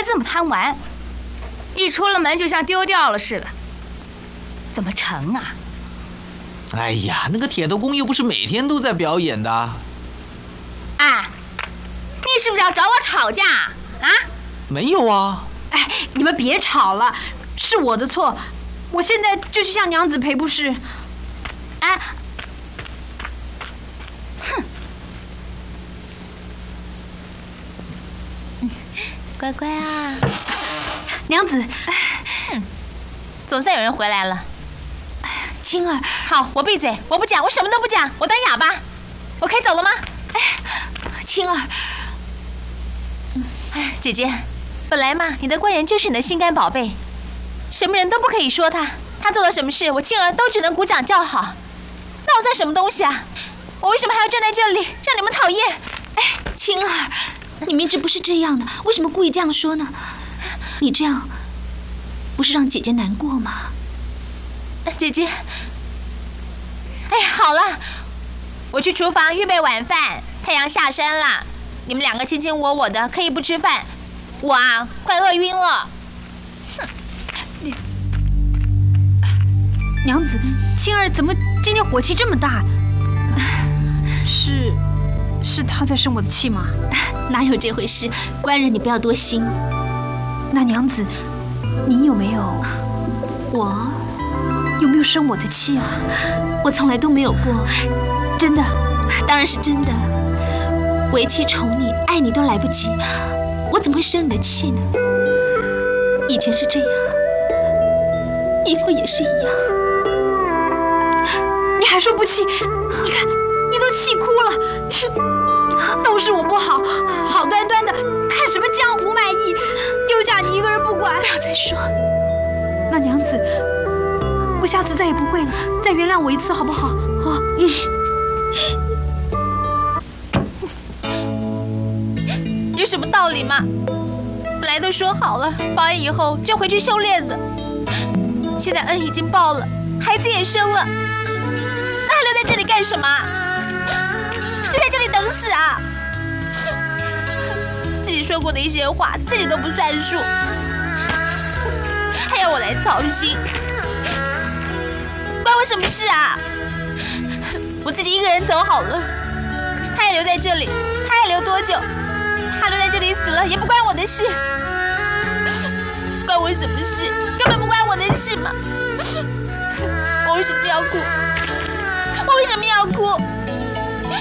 这么贪玩，一出了门就像丢掉了似的，怎么成啊？ 哎呀，那个铁头功又不是每天都在表演的。 啊，你是不是要找我吵架啊？ 没有啊。 哎，你们别吵了，是我的错，我现在就去向娘子赔不是。 哎，哼， 乖乖啊， 娘子， 总算有人回来了。 青儿， 好，我闭嘴，我不讲，我什么都不讲，我当哑巴。我可以走了吗？ 哎，青儿， 哎，姐姐，本来嘛，你的官人就是你的心肝宝贝，什么人都不可以说他，他做了什么事，我青儿都只能鼓掌叫好。那我算什么东西啊？我为什么还要站在这里让你们讨厌？ 哎，青儿，你明知不是这样的，为什么故意这样说呢？你这样不是让姐姐难过吗？ 姐姐，哎呀，好了，我去厨房预备晚饭。太阳下山了，你们两个卿卿我我的，可以不吃饭。我啊，快饿晕了。 哼！娘子，青儿怎么今天火气这么大？是她在生我的气吗？ 哪有这回事？官人，你不要多心。 那娘子，你有没有？我有没有生我的气啊？ 我从来都没有过。 真的？ 当然是真的。为妻宠你、爱你都来不及，我怎么会生你的气呢？以前是这样，以后也是一样。 你还说不气？你看，你都气哭了。都是我不好，好端端的看什么江湖卖艺，丢下你一个人不管。 不要再说。 那娘子，我下次再也不会了，再原谅我一次好不好？啊。 有什么道理吗？本来都说好了，报恩以后就回去修炼的。现在恩已经报了，孩子也生了，那还留在这里干什么？留在这里等死啊！自己说过的一些话，自己都不算数，还要我来操心，关我什么事啊？我自己一个人走好了。他也留在这里，他还留多久？他留在这里死了也不关我的事，关我什么事？根本不关我的事嘛！我为什么要哭？我为什么要哭？